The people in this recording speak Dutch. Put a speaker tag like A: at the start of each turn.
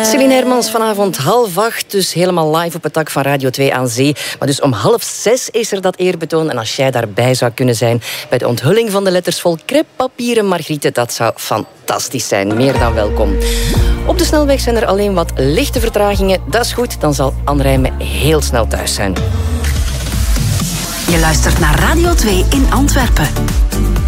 A: Celine Hermans, vanavond 7:30, dus helemaal live op het dak van Radio 2 aan Zee. Maar dus om 5:30 is er dat eerbetoon. En als jij daarbij zou kunnen zijn bij de onthulling van de letters vol crêpepapieren Margriete, dat zou fantastisch zijn. Meer dan welkom. Op de snelweg zijn er alleen wat lichte vertragingen. Dat is goed, dan zal Anne Rijmen heel snel thuis zijn.
B: Je luistert naar Radio 2 in Antwerpen.